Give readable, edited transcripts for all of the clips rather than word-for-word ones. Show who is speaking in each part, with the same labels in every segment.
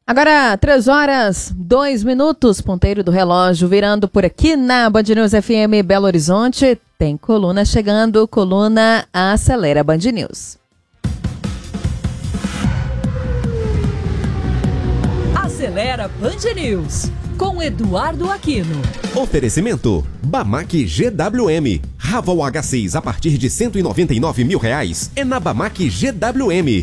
Speaker 1: Agora, 3h02, ponteiro do relógio, virando por aqui na Band News FM Belo Horizonte. Tem coluna chegando, coluna Acelera Band News.
Speaker 2: Acelera Band News, com Eduardo Aquino.
Speaker 3: Oferecimento, Bamac GWM. Raval H6 a partir de R$199 mil. É na Bamac GWM.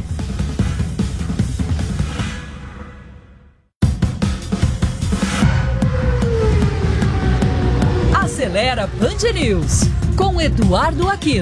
Speaker 2: Acelera Band News, com Eduardo Aquino.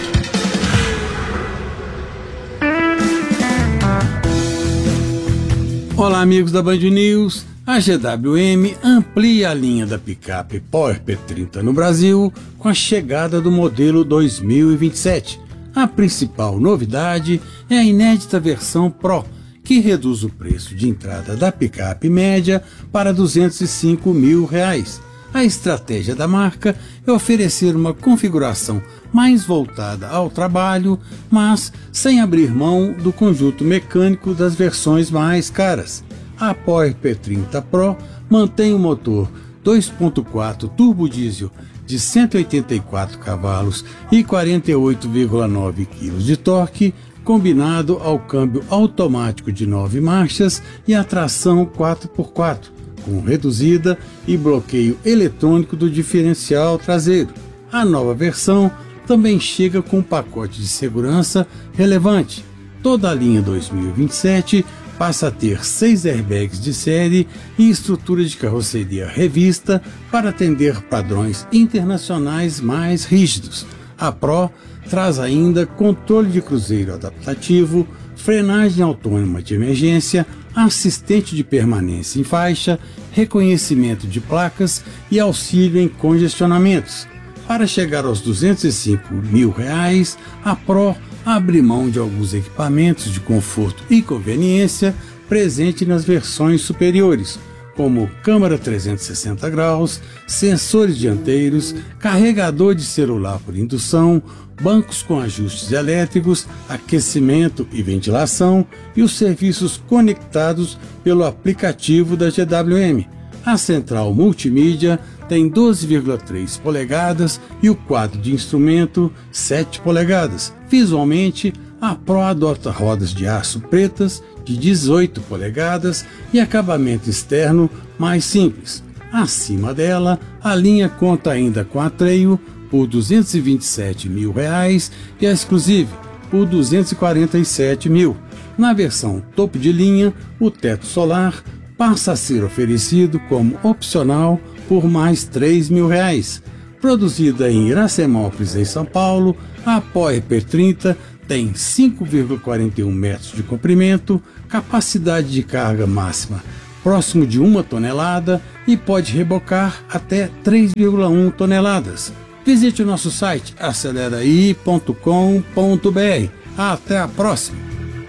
Speaker 4: Olá, amigos da Band News. A GWM amplia a linha da picape Power P30 no Brasil com a chegada do modelo 2027. A principal novidade é a inédita versão Pro, que reduz o preço de entrada da picape média para R$205 mil. A estratégia da marca é oferecer uma configuração mais voltada ao trabalho, mas sem abrir mão do conjunto mecânico das versões mais caras. A Power P30 Pro mantém o motor 2.4 turbo diesel de 184 cavalos e 48,9 kg de torque, combinado ao câmbio automático de 9 marchas e a tração 4x4. Com reduzida e bloqueio eletrônico do diferencial traseiro. A nova versão também chega com um pacote de segurança relevante. Toda a linha 2027 passa a ter 6 airbags de série e estrutura de carroceria revista para atender padrões internacionais mais rígidos. A Pro traz ainda controle de cruzeiro adaptativo, frenagem autônoma de emergência, assistente de permanência em faixa, reconhecimento de placas e auxílio em congestionamentos. Para chegar aos R$205 mil, a Pro abre mão de alguns equipamentos de conforto e conveniência presente nas versões superiores, como câmera 360 graus, sensores dianteiros, carregador de celular por indução, bancos com ajustes elétricos, aquecimento e ventilação e os serviços conectados pelo aplicativo da GWM. A central multimídia tem 12,3 polegadas e o quadro de instrumento 7 polegadas. Visualmente, a Pro adota rodas de aço pretas de 18 polegadas e acabamento externo mais simples. Acima dela, a linha conta ainda com a Trail por R$227 mil e a Exclusive por R$247 mil. Na versão topo de linha, o teto solar passa a ser oferecido como opcional por mais R$3 mil. Produzida em Iracemápolis, em São Paulo, a Power P30 tem 5,41 metros de comprimento, capacidade de carga máxima próximo de 1 tonelada e pode rebocar até 3,1 toneladas. Visite o nosso site aceleraí.com.br. Até a próxima!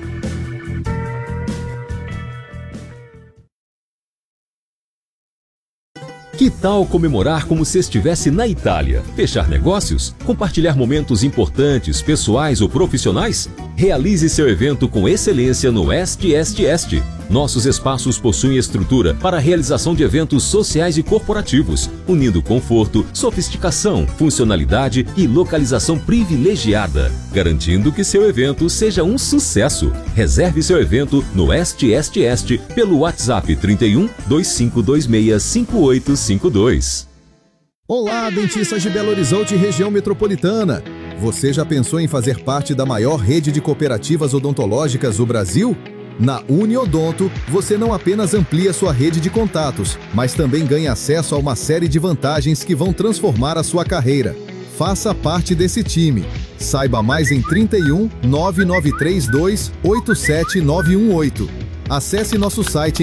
Speaker 5: Que tal comemorar como se estivesse na Itália? Fechar negócios? Compartilhar momentos importantes, pessoais ou profissionais? Realize seu evento com excelência no Est. Nossos espaços possuem estrutura para a realização de eventos sociais e corporativos, unindo conforto, sofisticação, funcionalidade e localização privilegiada, garantindo que seu evento seja um sucesso. Reserve seu evento no Est pelo WhatsApp 31 2526 5852.
Speaker 6: Olá, dentistas de Belo Horizonte e região metropolitana. Você já pensou em fazer parte da maior rede de cooperativas odontológicas do Brasil? Na Uniodonto, você não apenas amplia sua rede de contatos, mas também ganha acesso a uma série de vantagens que vão transformar a sua carreira. Faça parte desse time. Saiba mais em 31 9932 87918. Acesse nosso site em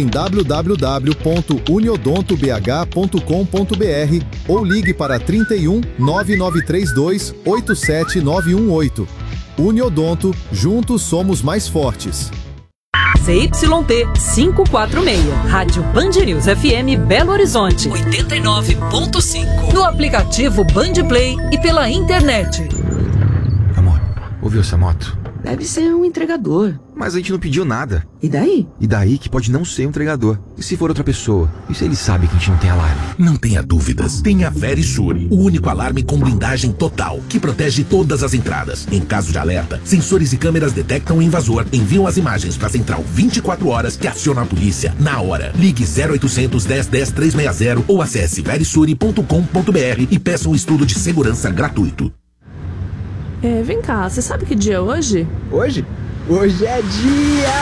Speaker 6: www.uniodontobh.com.br ou ligue para 31 9932 87918. Uniodonto, juntos somos mais fortes.
Speaker 2: CYT 546, Rádio Band News FM Belo Horizonte 89.5. No aplicativo Band Play e pela internet.
Speaker 7: Amor, ouviu essa moto? Deve ser um entregador.
Speaker 8: Mas a gente não pediu nada.
Speaker 7: E daí?
Speaker 8: E daí que pode não ser um entregador. E se for outra pessoa? E se ele sabe que a gente não tem alarme?
Speaker 9: Não tenha dúvidas. Tenha Verisure, o único alarme com blindagem total, que protege todas as entradas. Em caso de alerta, sensores e câmeras detectam o invasor, enviam as imagens para a central 24 horas que aciona a polícia na hora. Ligue 0800 10 10 360 ou acesse verisure.com.br e peça um estudo de segurança gratuito.
Speaker 10: Vem cá, você sabe que dia é hoje?
Speaker 11: Hoje? Hoje é dia...